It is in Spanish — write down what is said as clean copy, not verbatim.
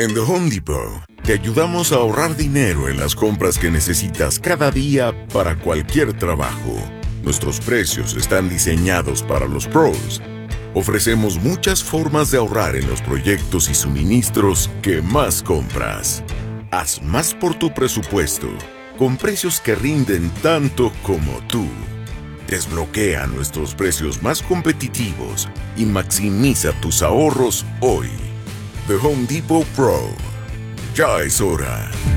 En The Home Depot, te ayudamos a ahorrar dinero en las compras que necesitas cada día para cualquier trabajo. Nuestros precios están diseñados para los pros. Ofrecemos muchas formas de ahorrar en los proyectos y suministros que más compras. Haz más por tu presupuesto, con precios que rinden tanto como tú. Desbloquea nuestros precios más competitivos y maximiza tus ahorros hoy. The Home Depot Pro. Ya es hora.